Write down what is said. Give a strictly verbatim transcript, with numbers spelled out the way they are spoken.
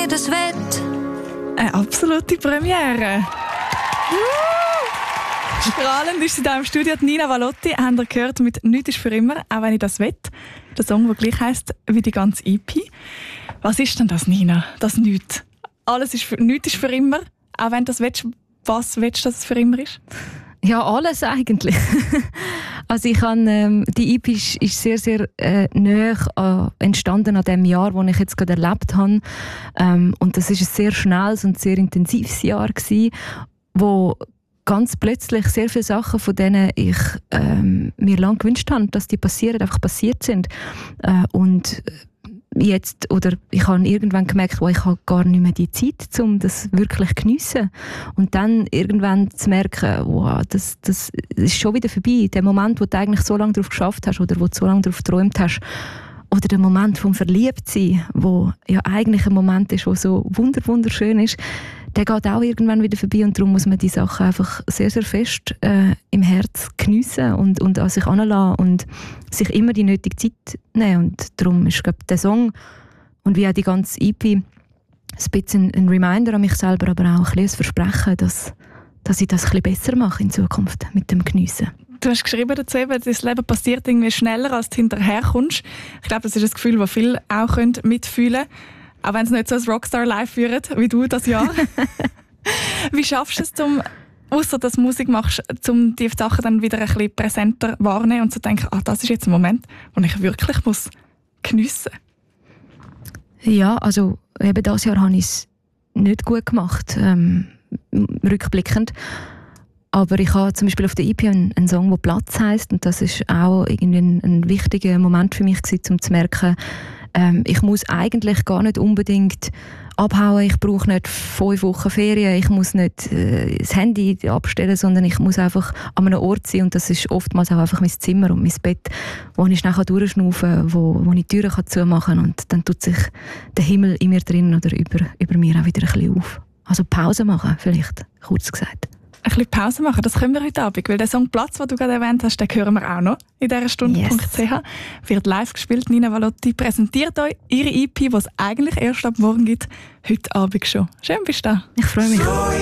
ich das will. Eine absolute Premiere. Strahlend ist sie da im Studio. Nina Valotti, habt ihr gehört, mit «Nichts ist für immer», auch wenn ich das will. Der Song, der gleich heisst wie die ganze E P. Was ist denn das, Nina? Das «Nichts». Alles ist für, «Nichts ist für immer», auch wenn du das willst. Was willst du, dass es für immer ist? Ja, alles eigentlich. Also ich habe, ähm, die E P ist, ist sehr, sehr äh, nahe äh, entstanden an dem Jahr, das ich jetzt gerade erlebt habe. Ähm, und das ist ein sehr schnelles und sehr intensives Jahr gewesen, wo ganz plötzlich sehr viele Sachen, von denen ich ähm, mir lange gewünscht habe, dass die passieren, einfach passiert sind. Äh, und jetzt, oder ich habe irgendwann gemerkt, wo ich habe gar nicht mehr die Zeit, um das wirklich zu geniessen. Und dann irgendwann zu merken, wow, das, das ist schon wieder vorbei. Der Moment, wo du eigentlich so lange darauf geschafft hast oder wo du so lange darauf geträumt hast. Oder der Moment vom Verliebtsein, wo ja eigentlich ein Moment ist, der so wunder wunderschön ist, der geht auch irgendwann wieder vorbei. Und darum muss man die Sachen einfach sehr, sehr fest äh, im Herz geniessen und, und an sich heranlassen und sich immer die nötige Zeit nehmen. Und darum ist, glaube ich, der Song und wie auch die ganze E P ein bisschen ein Reminder an mich selber, aber auch ein, ein Versprechen, dass, dass ich das ein bisschen besser mache in Zukunft mit dem Geniessen. Du hast geschrieben dazu, eben, das Leben passiert irgendwie schneller, als du hinterherkommst. Ich glaube, das ist ein Gefühl, das viele auch mitfühlen können. Auch wenn es nicht so ein Rockstar live führt, wie du das Jahr. Wie schaffst du es, zum, ausser dass du Musik machst, um die Sachen dann wieder ein bisschen präsenter wahrnehmen und zu denken, ah, das ist jetzt ein Moment, den ich wirklich muss geniessen muss? Ja, also eben dieses Jahr habe ich es nicht gut gemacht, ähm, rückblickend. Aber ich habe zum Beispiel auf der E P einen, einen Song, der «Platz» heisst, und das ist auch irgendwie ein, ein wichtiger Moment für mich gewesen, um zu merken, ähm, ich muss eigentlich gar nicht unbedingt abhauen, ich brauche nicht fünf Wochen Ferien, ich muss nicht äh, das Handy abstellen, sondern ich muss einfach an einem Ort sein, und das ist oftmals auch einfach mein Zimmer und mein Bett, wo ich schnell durchschnaufen kann, wo, wo ich die Türen zumachen kann, und dann tut sich der Himmel in mir drin oder über, über mir auch wieder ein bisschen auf. Also Pause machen, vielleicht, kurz gesagt. Ein bisschen Pause machen, das können wir heute Abend, weil der Song «Platz», den du gerade erwähnt hast, den hören wir auch noch in dieser Stunde Punkt c h. Yes. Wird live gespielt. Nina Valotti präsentiert euch ihre E P, die es eigentlich erst ab morgen gibt, heute Abend schon. Schön bist du da. Ich freue mich.